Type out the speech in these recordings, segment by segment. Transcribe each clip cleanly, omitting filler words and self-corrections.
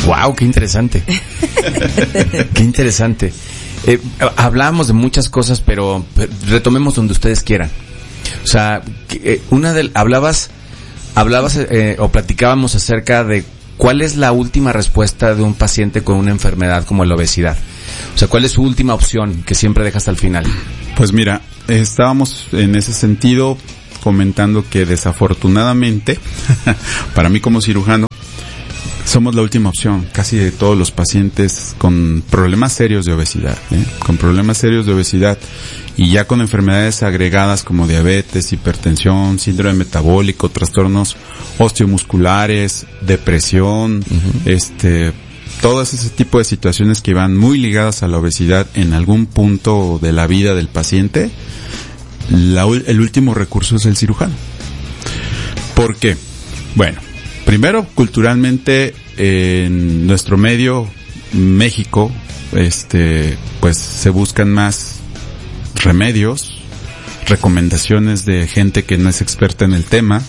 Wow, qué interesante. Qué interesante. Hablábamos de muchas cosas, pero retomemos donde ustedes quieran. O sea, hablabas o platicábamos acerca de cuál es la última respuesta de un paciente con una enfermedad como la obesidad. O sea, ¿cuál es su última opción que siempre deja hasta el final? Pues mira, estábamos en ese sentido comentando que desafortunadamente, para mí como cirujano, somos la última opción casi de todos los pacientes con problemas serios de obesidad, con problemas serios de obesidad y ya con enfermedades agregadas como diabetes, hipertensión, síndrome metabólico, trastornos osteomusculares, depresión, todo ese tipo de situaciones que van muy ligadas a la obesidad en algún punto de la vida del paciente. El último recurso es el cirujano. ¿Por qué? Bueno, primero, culturalmente, en nuestro medio, México, pues se buscan más remedios, recomendaciones de gente que no es experta en el tema,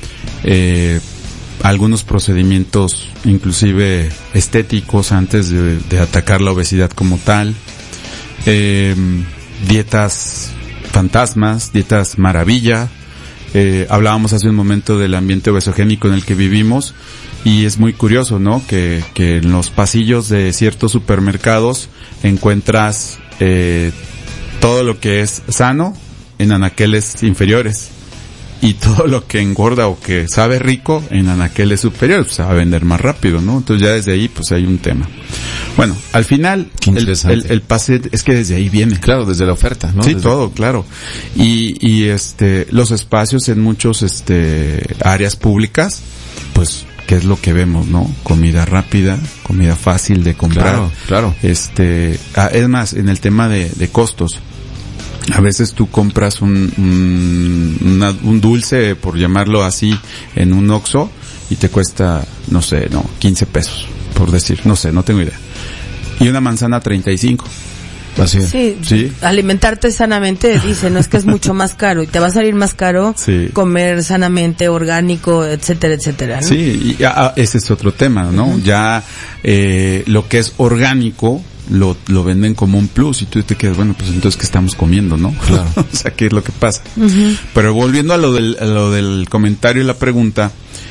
algunos procedimientos inclusive estéticos antes de atacar la obesidad como tal, dietas fantasmas, dietas maravilla. Hablábamos hace un momento del ambiente obesogénico en el que vivimos y es muy curioso, ¿no? Que en los pasillos de ciertos supermercados encuentras todo lo que es sano en anaqueles inferiores y todo lo que engorda o que sabe rico en anaqueles superiores, pues se va a vender más rápido, ¿no? Entonces ya desde ahí pues hay un tema. Bueno, al final el paciente es que desde ahí viene. Claro, desde la oferta, ¿no? Sí, desde todo, claro. Y los espacios en muchos áreas públicas, pues ¿qué es lo que vemos, no? Comida rápida, comida fácil de comprar. Claro. Es más, en el tema de costos, a veces tú compras un dulce, por llamarlo así, en un Oxxo y te cuesta, 15 pesos, por decir, no tengo idea. Y una manzana 35. Así es. Sí, alimentarte sanamente, no es que es mucho más caro y te va a salir más caro comer sanamente, orgánico, etcétera, etcétera, ¿no? Sí, y ese es otro tema, ¿no? Uh-huh. Ya lo que es orgánico lo venden como un plus y tú te quedas, bueno, pues entonces ¿qué estamos comiendo, no? Claro. O sea, ¿qué es lo que pasa? Uh-huh. Pero volviendo a lo del comentario y la pregunta,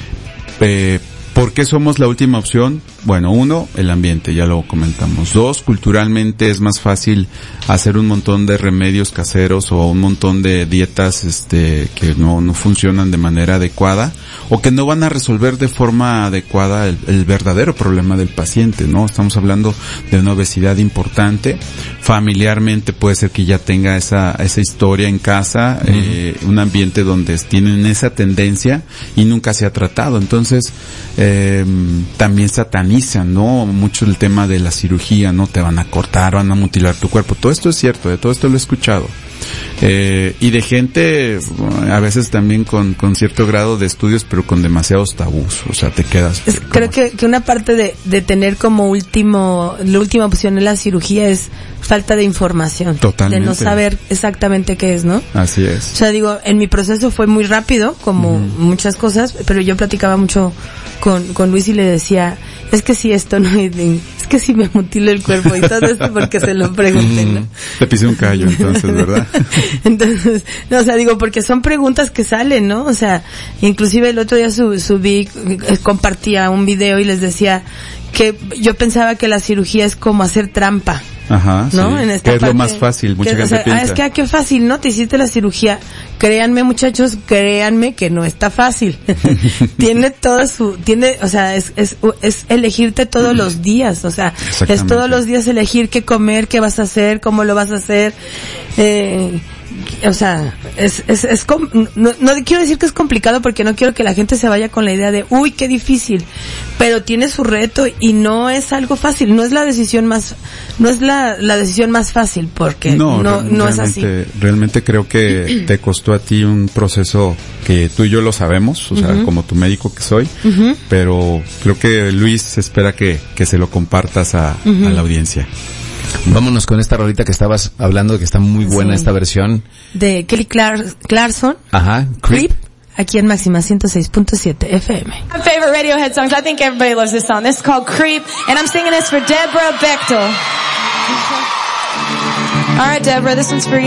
¿por qué somos la última opción? Bueno, 1, el ambiente, ya lo comentamos. 2, culturalmente es más fácil hacer un montón de remedios caseros o un montón de dietas que no funcionan de manera adecuada o que no van a resolver de forma adecuada el verdadero problema del paciente, ¿no? Estamos hablando de una obesidad importante. Familiarmente puede ser que ya tenga esa historia en casa, uh-huh. Un ambiente donde tienen esa tendencia y nunca se ha tratado. Entonces, también satanizan, ¿no? Mucho el tema de la cirugía, ¿no? Te van a cortar, van a mutilar tu cuerpo. Todo esto es cierto, de todo esto lo he escuchado. Y de gente, a veces también con cierto grado de estudios, pero con demasiados tabús. O sea, te quedas... Creo que una parte de tener como la última opción en la cirugía es falta de información. Totalmente. De no saber exactamente qué es, ¿no? Así es. O sea, en mi proceso fue muy rápido, como muchas cosas, pero yo platicaba mucho con Luis y le decía, es que si esto no es que si me mutilo el cuerpo y todo esto porque se lo pregunté, ¿no? Te pisé un callo entonces, ¿verdad? Entonces, porque son preguntas que salen, ¿no? O sea, inclusive el otro día subí, compartía un video y les decía que yo pensaba que la cirugía es como hacer trampa. Ajá, ¿no? Sí. En esta que es parte, lo más fácil, mucha gente piensa. Es que qué fácil, ¿no? Te hiciste la cirugía. Créanme, muchachos, créanme que no está fácil. O sea, es elegirte todos los días, o sea, es todos los días elegir qué comer, qué vas a hacer, cómo lo vas a hacer. O sea, no quiero decir que es complicado porque no quiero que la gente se vaya con la idea de, uy, qué difícil, pero tiene su reto y no es algo fácil, no es la decisión más fácil porque no es así. Realmente creo que te costó a ti un proceso que tú y yo lo sabemos, o sea, como tu médico que soy, pero creo que Luis espera que se lo compartas a la audiencia. Vámonos con esta rolita que estabas hablando, que está muy buena esta versión. De Kelly Clarkson. Ajá, Creep. aquí en Máxima 106.7 FM. My favorite Radiohead songs. I think everybody loves this song. This is called Creep, and I'm singing this for Deborah Bechtel. All right, Deborah, this one's for you.